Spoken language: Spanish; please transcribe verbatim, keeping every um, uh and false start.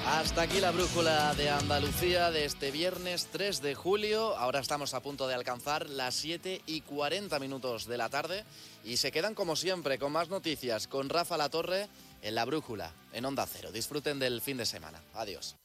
Hasta aquí la brújula de Andalucía de este viernes tres de julio. Ahora estamos a punto de alcanzar las siete y cuarenta minutos de la tarde y se quedan como siempre con más noticias con Rafa Latorre en la brújula, en Onda Cero. Disfruten del fin de semana. Adiós.